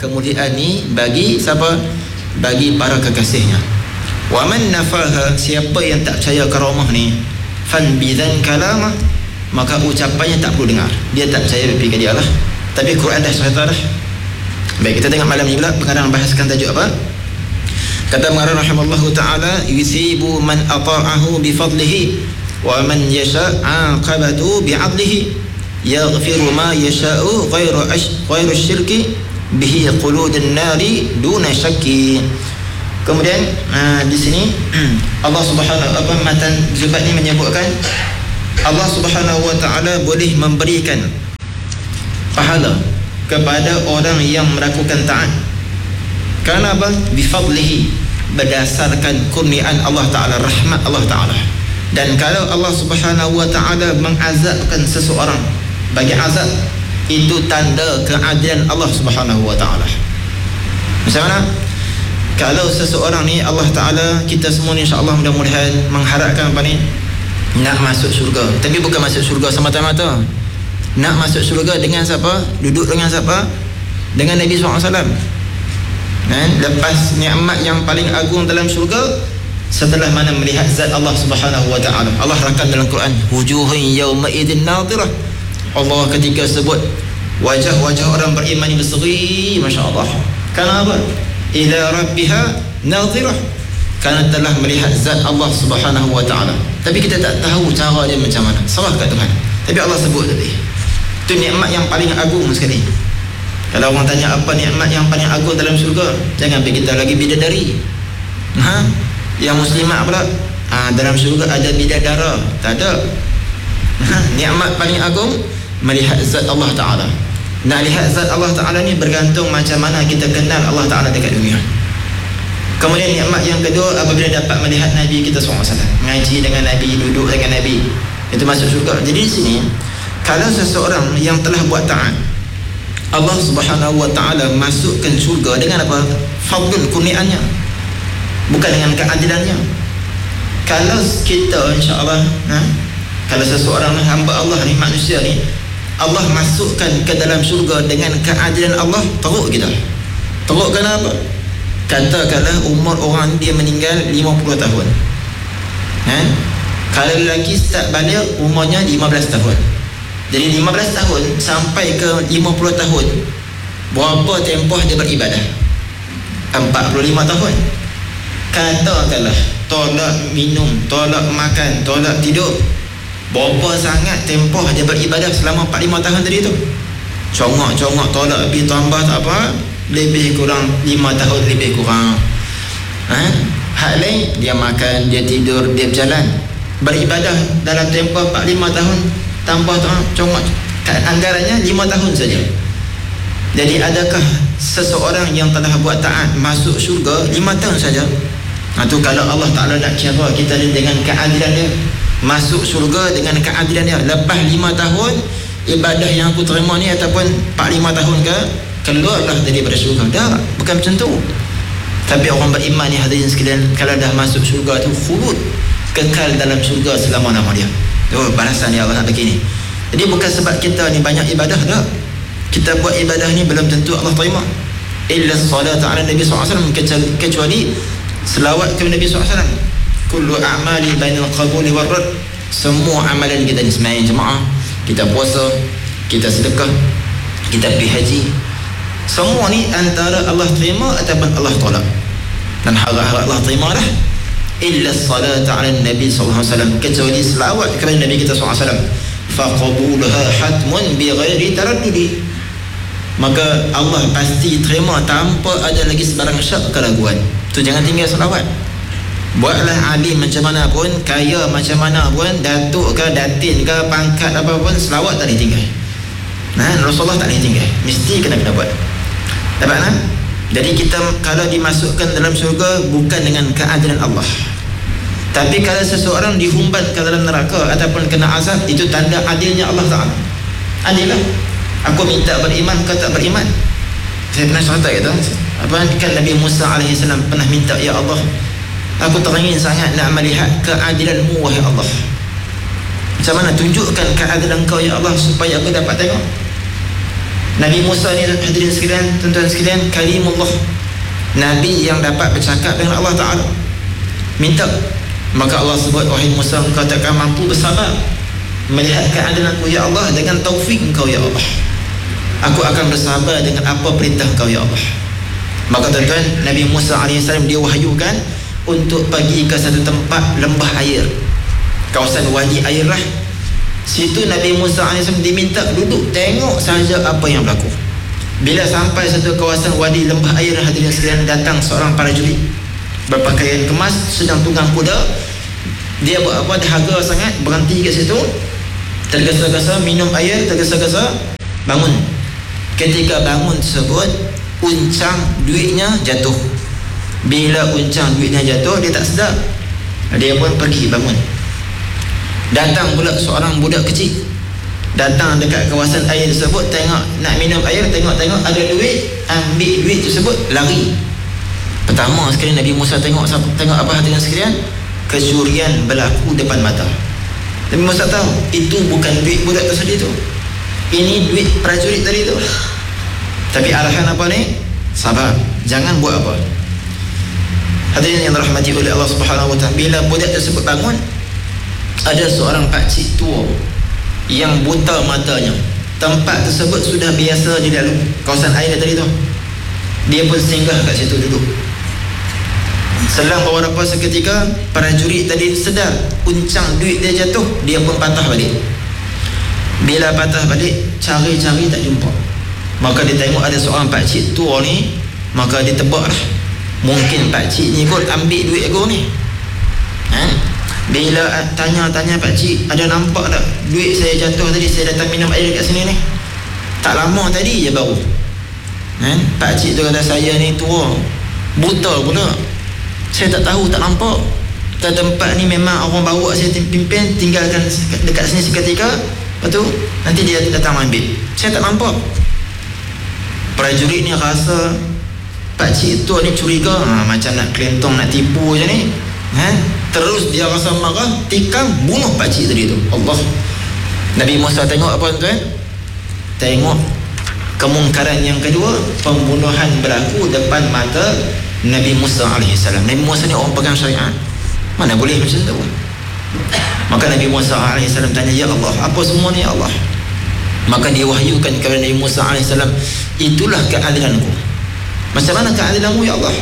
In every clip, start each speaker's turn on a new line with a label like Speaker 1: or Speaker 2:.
Speaker 1: kemuliaan ni bagi siapa? Bagi para kekasihnya. Wa man nafaha, siapa yang tak percaya karamah ni, fan bidzan kalamah, maka ucapannya tak perlu dengar. Dia tak percaya fikir dia lah. Tapi Quran dah cerita dah. Baik, kita tengok malam ni pula pengarang bahaskan tajuk apa? Kata pengarang rahimallahu taala, yusibu man ata'ahu bi fadlihi wa man yasha' aqabatu bi 'adlihi yaghfiru ma yasha'u ghairu syirki bihi quludun nari duna syakki. Kemudian di sini Allah Subhanahu wa matan Zubat ni menyebutkan Allah Subhanahu wa taala boleh memberikan pahala kepada orang yang melakukan taat. Kerana apa? Bifadlihi, berdasarkan kurniaan Allah Ta'ala, rahmat Allah Ta'ala. Dan kalau Allah Subhanahu wa ta'ala mengazabkan seseorang, bagi azab, itu tanda keadilan Allah Subhanahu wa ta'ala. Macam mana? Kalau seseorang ni Allah Ta'ala, kita semua ni insyaAllah mudah-mudahan mengharapkan apa ni? Nak masuk syurga. Tapi bukan masuk syurga semata-mata. Nak masuk syurga dengan siapa? Duduk dengan siapa? Dengan Nabi SAW. Dan lepas nikmat yang paling agung dalam syurga, setelah mana melihat zat Allah Subhanahu wa ta'ala. Allah rakam dalam Quran, wujuhun yawma idzin nadhirah. Allah ketika sebut wajah-wajah orang beriman yang berseri, masya-Allah. Kerana apa? Ila rabbiha nadhirah. Kerana telah melihat zat Allah Subhanahu wa ta'ala. Tapi kita tak tahu cara dia macam mana. Salah kat Tuhan. Tapi Allah sebut tadi. Itu nikmat yang paling agung sekali. Kalau orang tanya apa nikmat yang paling agung dalam syurga, jangan fikir kita lagi bidadari. Yang muslimat pula, dalam syurga ada bidadara. Tak ada. Nikmat paling agung melihat zat Allah Ta'ala. Nak lihat zat Allah Ta'ala ni bergantung macam mana kita kenal Allah Ta'ala dekat dunia. Kemudian nikmat yang kedua, apabila dapat melihat Nabi kita SAW, ngaji dengan Nabi, duduk dengan Nabi, itu masuk syurga. Jadi di sini, kalau seseorang yang telah buat taat, Allah Subhanahu wa ta'ala masukkan syurga dengan apa? Fadl, kurniannya, bukan dengan keadilannya. Kalau kita insya-Allah, kalau seseorang hamba Allah ni, manusia ni, Allah masukkan ke dalam syurga dengan keadilan Allah, teruk kita. Teruk kenapa? Katakanlah umur orang dia meninggal 50 tahun. Kalau lelaki start balik umurnya 15 tahun. Jadi 15 tahun sampai ke 50 tahun, berapa tempoh dia beribadah? 45 tahun. Katakanlah tolak minum, tolak makan, tolak tidur, berapa sangat tempoh dia beribadah selama 45 tahun tadi tu? Congok-congok tolak lebih tambah tak apa, lebih kurang 5 tahun lebih kurang. Hak lain, dia makan, dia tidur, dia berjalan, beribadah dalam tempoh 45 tahun, tambah congok, anggarannya 5 tahun saja. Jadi adakah seseorang yang telah buat taat masuk syurga 5 tahun saja? Itu kalau Allah Ta'ala nak kira kita dengan keadilan dia, masuk syurga dengan keadilan dia. Lepas 5 tahun ibadah yang aku terima ni, ataupun 45 tahun ke, keluarlah daripada syurga. Tak, bukan macam tu. Tapi orang beriman ni hadirin sekalian, kalau dah masuk syurga tu khulud, kekal dalam syurga selama-lama dia. Balasan yang Allah nak bagi ni. Jadi bukan sebab kita ni banyak ibadah, tak. Kita buat ibadah ni belum tentu Allah terima. Illa salat ala Nabi SAW, kecuali selawat kepada Nabi SAW. Kullu a'mali bainal qabuli wal rad. Semua amalan kita ni, sembahyang jemaah, kita puasa, kita sedekah, kita pergi haji, semua ni antara Allah terima ataupun Allah tolak. Dan harap-harap Allah terima dah. Illa salat ala Nabi SAW, kecuali selawat kepada Nabi kita SAW. Faqabulaha hatmun bi ghairi taraddudi, maka Allah pasti terima tanpa ada lagi sebarang syak keraguan. Tu jangan tinggal selawat. Buatlah alim macam mana pun, kaya macam mana pun, datuk ke, datin ke, pangkat apa pun, selawat tak boleh tinggal. Rasulullah tak boleh tinggal, mesti kena buat. Dapat tak? Jadi kita kalau dimasukkan dalam syurga bukan dengan keadilan Allah. Tapi kalau seseorang dihumban ke dalam neraka ataupun kena azab, itu tanda adilnya Allah Ta'ala. Adil lah. Aku minta beriman, kau tak beriman. Saya pernah cerita kata, kan Nabi Musa AS pernah minta, ya Allah, aku teringin sangat nak melihat keadilanmu wahai Allah. Macam mana tunjukkan keadilan kau ya Allah supaya aku dapat tengok. Nabi Musa ni hadirin sekalian, tuan-tuan sekalian, kalimullah, Nabi yang dapat bercakap dengan Allah Ta'ala. Minta, maka Allah sebut, wahai Musa, engkau takkan mampu bersabar melihat keadilanku ya Allah, dengan taufik engkau ya Allah, aku akan bersabar dengan apa perintah engkau ya Allah. Maka tuan-tuan, Nabi Musa AS dia wahyukan untuk pergi ke satu tempat lembah air, kawasan wadi air lah. Situ Nabi Musa AS diminta duduk tengok sahaja apa yang berlaku. Bila sampai satu kawasan wadi lembah air, hadirin sekalian, datang seorang prajurit berpakaian kemas, sedang tunggang kuda. Dia buat apa? Dahaga sangat, berhenti kat situ, tergesa-gesa minum air, tergesa-gesa bangun. Ketika bangun tersebut, uncang duitnya jatuh. Bila uncang duitnya jatuh, dia tak sedar. Dia pun pergi bangun. Datang pula seorang budak kecil, datang dekat kawasan air tersebut, tengok nak minum air, tengok-tengok ada duit, ambil duit tersebut, lari. Pertama sekali Nabi Musa tengok apa hadirin sekalian? Kecurian berlaku depan mata. Nabi Musa tahu itu bukan duit budak tersebut tu, ini duit prajurit tadi tu. Tapi arahan apa ni? Sabar, jangan buat apa. Hadirin yang dirahmati oleh Allah Subhanahu wa Ta'ala, bila budak tersebut bangun, ada seorang pakcik tua yang buta matanya. Tempat tersebut sudah biasa dilalui, kawasan air tadi tu. Dia pun singgah kat situ duduk. Selang beberapa seketika, prajurit tadi sedar uncang duit dia jatuh, dia pun patah balik. Bila patah balik, cari-cari tak jumpa. Maka dia tengok ada seorang pakcik tua ni, maka dia tebak lah, mungkin pakcik ni kot ambil duit aku ni. Bila tanya-tanya pakcik, ada nampak tak duit saya jatuh tadi, saya datang minum air kat sini ni, tak lama tadi je baru. Pakcik tu kata, saya ni tua, buta pula, saya tak tahu, tak nampak. Ke tempat ni memang orang bawa saya pimpin, tinggalkan dekat sini seketika, lepas tu nanti dia datang ambil, saya tak nampak. Prajurit ni rasa pakcik tua ni curiga, macam nak kelentong, nak tipu je ni. Terus dia rasa marah, tikam bunuh pakcik tadi tu. Allah. Nabi Musa tengok apa tuan? Tengok kemungkaran yang kedua, pembunuhan berlaku depan mata Nabi Musa AS. Nabi Musa ni orang pegang syariat, mana boleh macam tu. Maka Nabi Musa AS tanya, ya Allah, apa semua ni ya Allah? Maka dia wahyukan kepada Nabi Musa AS, itulah keadilanku. Macam mana keadilanmu ya Allah?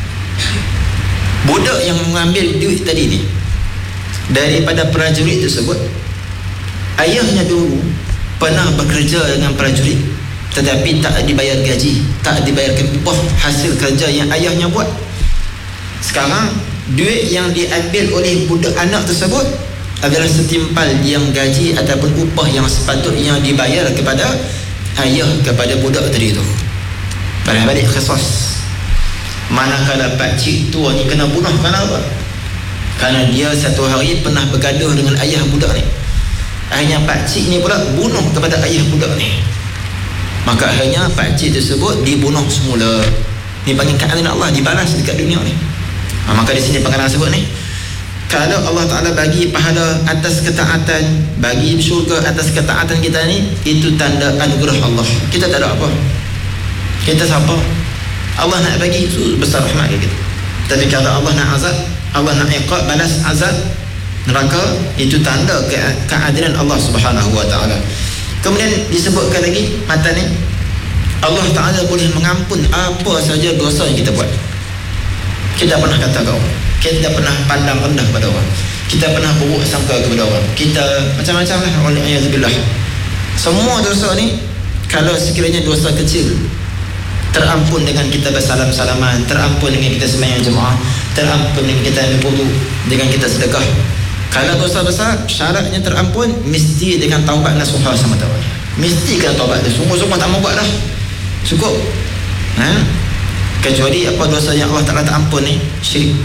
Speaker 1: Budak yang mengambil duit tadi ni daripada prajurit tersebut, ayahnya dulu pernah bekerja dengan prajurit, tetapi tak dibayar gaji, tak dibayarkan upah hasil kerja yang ayahnya buat. Sekarang duit yang diambil oleh budak anak tersebut adalah setimpal yang gaji ataupun upah yang sepatutnya dibayar kepada ayah kepada budak tadi tu. Balik qisas. Manakala pakcik tua ni kena bunuh kerana apa? Kerana dia satu hari pernah bergaduh dengan ayah budak ni. Akhirnya pakcik ni pula bunuh kepada ayah budak ni. Maka akhirnya pakcik tersebut dibunuh semula. Ni panggil keadilan Allah, dibalas dekat dunia ni. Maka di sini pengarang sebut ni, kalau Allah Ta'ala bagi pahala atas ketaatan, bagi syurga atas ketaatan kita ni, itu tanda anugerah Allah. Kita tak ada apa, kita siapa? Allah nak bagi, itu besar rahmat kita. Tapi kalau Allah nak azab, Allah nak iqab, balas azab neraka, itu tanda keadilan Allah Subhanahu wa Ta'ala. Kemudian disebutkan lagi mata ni, Allah Ta'ala boleh mengampun apa saja dosa yang kita buat. Kita pernah kata kau, kita pernah pandang rendah pada orang, kita pernah buruk sangka kepada orang, kita macam-macam lah, wali'ayazubillah. Semua dosa ni, kalau sekiranya dosa kecil, terampun dengan kita bersalam-salaman, terampun dengan kita sembahyang jemaah, terampun dengan kita ambil wudu, dengan kita sedekah. Kalau dosa besar, syaratnya terampun mesti dengan taubat nasuha sama taala. Mesti kena taubat dia. Sungguh-sungguh tak mau buat dah, cukup. Kecuali apa dosa yang Allah Ta'ala tak ampun ni, syirik.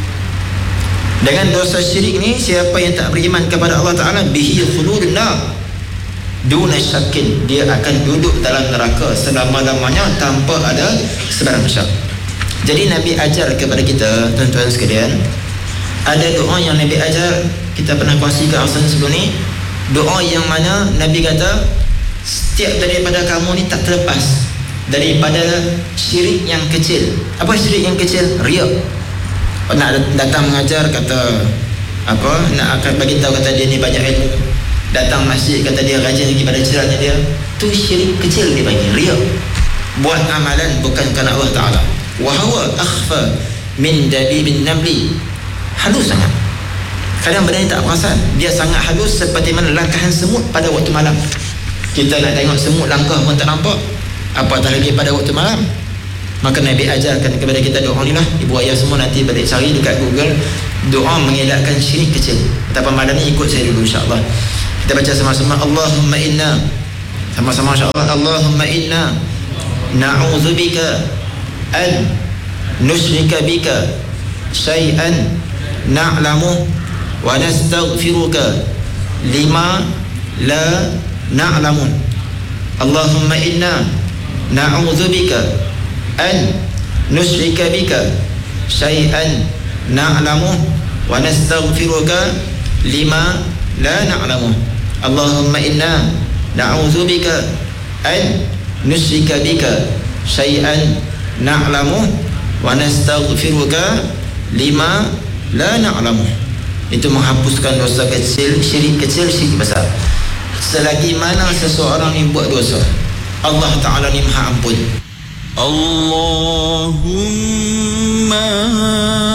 Speaker 1: Dengan dosa syirik ni, siapa yang tak beriman kepada Allah Ta'ala, bihi khuludun nar duna syakin, dia akan duduk dalam neraka selama-lamanya tanpa ada sebarang syak. Jadi Nabi ajar kepada kita, tuan-tuan sekalian, ada doa yang Nabi ajar, kita pernah kongsikan asal sebelum ni. Doa yang mana Nabi kata, setiap daripada kamu ni tak terlepas daripada syirik yang kecil. Apa syirik yang kecil? Riya. Nak datang mengajar kata apa, nak akan bagi tahu kata dia ni banyak ilmu, datang masjid kata dia rajin lagi pada ceramah dia, tu syirik kecil dia bagi, riya. Buat amalan bukan kerana Allah Ta'ala. Wa huwa akhfa min dabibin namli. Halus sangat. Kadang benda ni tak perasan, dia sangat halus seperti mana langkahan semut pada waktu malam. Kita nak tengok semut langkah pun tak nampak, apatah lagi pada waktu malam. Maka Nabi ajarkan kepada kita doa ni lah. Ibu ayah semua nanti balik cari dekat Google doa mengelakkan syirik kecil. Tapi malam ni ikut saya dulu insyaAllah. Kita baca sama-sama. Allahumma inna, sama-sama insyaAllah. Allahumma inna na'udzubika an nusyrika bika syai'an na'lamu wa nastaghfiruka lima la na'lamu. Allahumma inna na'udzubika an nusyrika bika syai'an na'lamu wa nastaghfiruka lima la na'lamu. Allahumma inna na'udzubika an nusyrika bika syai'an na'lamu wa nastaghfiruka lima la na'lamu. Itu menghapuskan dosa kecil, syirik kecil, syirik besar. Selagi mana seseorang ni buat dosa, Allah Ta'ala ni Maha Ampun.
Speaker 2: Allahumma